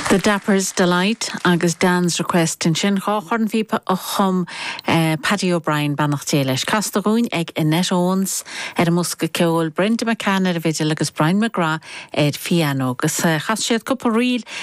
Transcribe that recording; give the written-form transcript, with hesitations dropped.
The Dappers Delight agus Dan's Request in sin chorn vipa a chum Paddy O'Brien banachté leis. Castagoin ag Annette Owens musca ceol Brenda McCann vigil agus Brian McGrath fiano agus chas siad cuppa riil